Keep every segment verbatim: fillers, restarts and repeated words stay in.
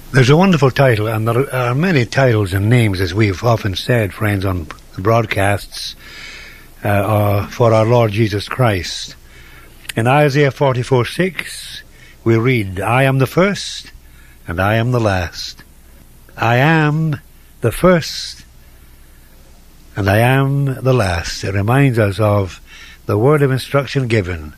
There's a wonderful title, and there are many titles and names, as we've often said, friends, on the broadcasts uh, uh, for our Lord Jesus Christ. In Isaiah forty-four six, we read, I am the first, and I am the last. I am the first, and I am the last. It reminds us of the word of instruction given.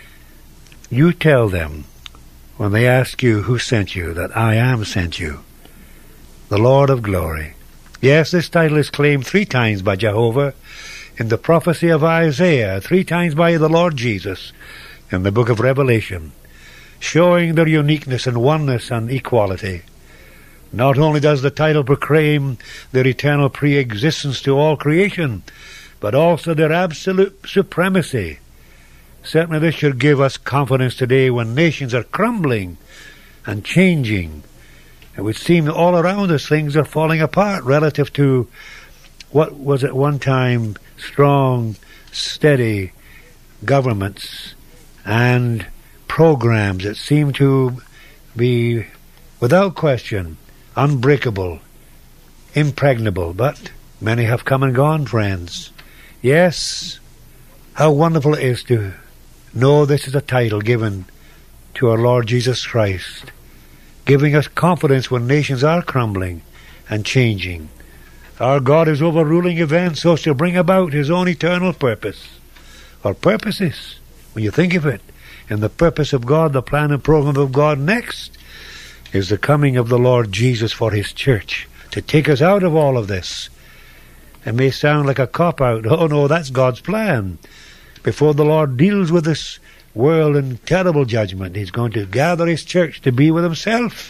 You tell them, when they ask you who sent you, that I am sent you, the Lord of glory. Yes, this title is claimed three times by Jehovah in the prophecy of Isaiah, three times by the Lord Jesus in the book of Revelation, showing their uniqueness and oneness and equality. Not only does the title proclaim their eternal pre-existence to all creation, but also their absolute supremacy. Certainly this should give us confidence today when nations are crumbling and changing. It would seem that all around us things are falling apart relative to what was at one time strong, steady governments and programs that seem to be, without question, unbreakable, impregnable. But many have come and gone, friends. Yes, how wonderful it is to know this is a title given to our Lord Jesus Christ, giving us confidence when nations are crumbling and changing. Our God is overruling events so as to bring about His own eternal purpose, or purposes, when you think of it. In the purpose of God, the plan and program of God next is the coming of the Lord Jesus for His church, to take us out of all of this. It may sound like a cop-out. Oh no, that's God's plan. Before the Lord deals with this world in terrible judgment, He's going to gather His church to be with Himself.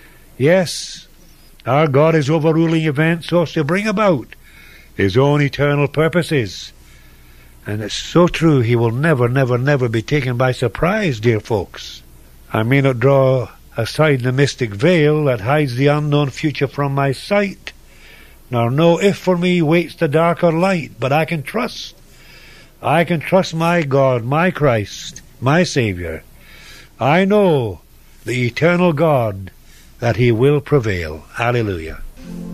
Yes, our God is overruling events so as to bring about His own eternal purposes. And it's so true, He will never, never, never be taken by surprise, dear folks. I may not draw aside the mystic veil that hides the unknown future from my sight, nor know if for me waits the darker light, but I can trust. I can trust my God, my Christ, my Saviour. I know the eternal God, that He will prevail. Hallelujah.